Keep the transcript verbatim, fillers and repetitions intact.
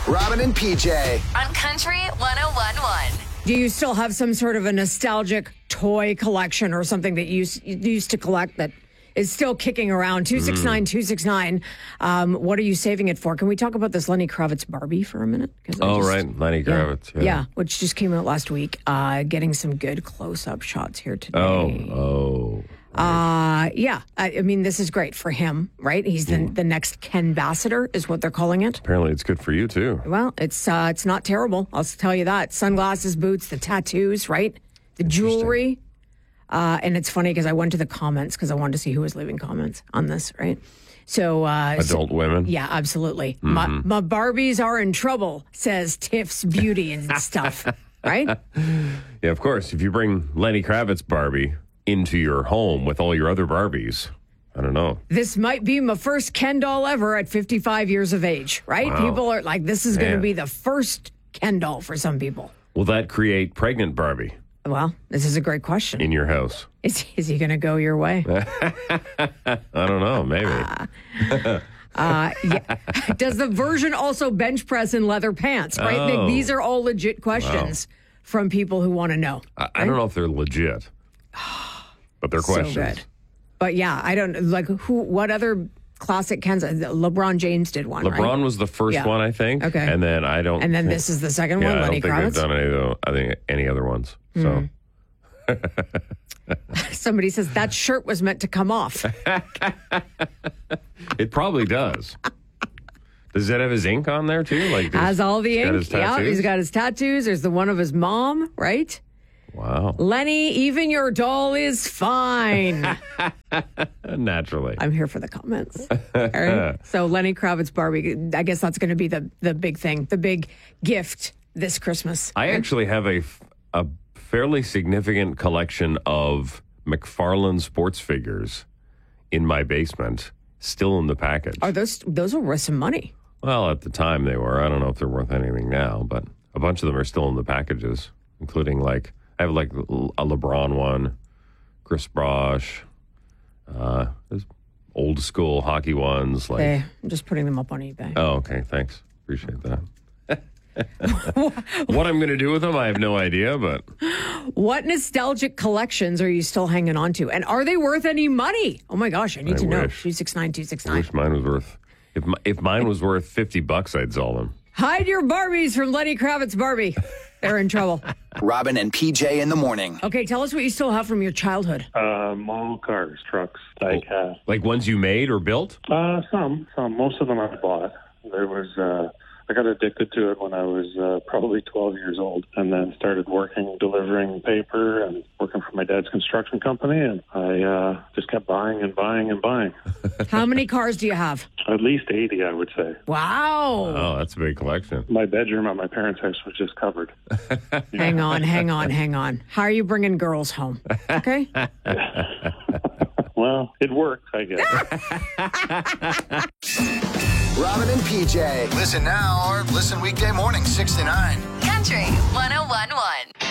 Robin and P J. On Country one oh one point one. Do you still have some sort of a nostalgic toy collection or something that you, s- you used to collect that is still kicking around? two six nine, two six nine. Um, what are you saving it for? Can we talk about this Lenny Kravitz Barbie for a minute? 'Cause I Oh, just- right. Lenny Kravitz. Yeah. Yeah. yeah, which just came out last week. Uh, getting some good close-up shots here today. Oh, oh. Uh, yeah. I, I mean, this is great for him, right? He's the, the next Ken Bassiter is what they're calling it. Apparently it's good for you, too. Well, it's uh, it's not terrible. I'll tell you that. Sunglasses, boots, the tattoos, right? The jewelry. Uh, and it's funny because I went to the comments because I wanted to see who was leaving comments on this, right? So uh, Adult so, women. yeah, absolutely. Mm-hmm. My, my Barbies are in trouble, says Tiff's Beauty and stuff, right? Yeah, of course. If you bring Lenny Kravitz Barbie into your home with all your other Barbies, I don't know. This might be my first Ken doll ever at fifty-five years of age, right? Wow. People are like, this is going to Man. be the first Ken doll for some people. Will that create pregnant Barbie Well, this is a great question. in your house? Is, is he going to go your way? I don't know. Maybe. Uh, yeah. Does the version also bench press in leather pants, right? Like, Oh. these are all legit questions from people who want to know. I, I don't know if they're legit, but they're questions. So good. But yeah, I don't like who. What other classic Kens? LeBron James did one. LeBron right? was the first Yeah. one, I think. Okay. And then I don't. And then think, this is the second yeah, one. I Lenny don't think Kravitz. they've done any. Of the, I think any other ones. So Somebody says that shirt was meant to come off. it probably does. Does that have his ink on there too? Like Has all the he's got ink. his Yeah, tattoos? he's got his tattoos. There's the one of his mom, right? Wow. Lenny, even your doll is fine. Naturally. I'm here for the comments. All right. So Lenny Kravitz Barbie, I guess that's going to be the the big thing, the big gift this Christmas. I actually have a, f- a fairly significant collection of McFarlane sports figures in my basement, still in the package. Are those those are worth some money? Well, at the time they were. I don't know if they're worth anything now, but a bunch of them are still in the packages, including like, I have like a LeBron one, Chris Bosh, uh, there's old school hockey ones. Like, Hey, I'm just putting them up on eBay. oh, okay, thanks. Appreciate that. What I'm going to do with them, I have no idea, but What nostalgic collections are you still hanging on to? And are they worth any money? Oh my gosh, I need I to know. wish. two six nine, two six I nine. wish mine was worth, if, my, if mine was worth fifty bucks, I'd sell them. Hide your Barbies from Lenny Kravitz Barbie. They're in trouble. Robin and P J in the morning. Okay, tell us what you still have from your childhood. Uh, model cars, trucks, diecast. Like ones you made or built? Uh, some, some. Most of them I bought. There was, uh, I got addicted to it when I was uh, probably twelve years old, and then started working, delivering paper and working for my dad's construction company, and I uh, just kept buying and buying and buying. How many cars do you have? At least eighty, I would say. Wow. Oh, that's a big collection. My bedroom at my parents' house was just covered. Hang on, hang on, hang on. How are you bringing girls home? Okay. Well, it worked, I guess. Robin and P J. Listen now or listen weekday morning, six to nine. Country one oh one point one.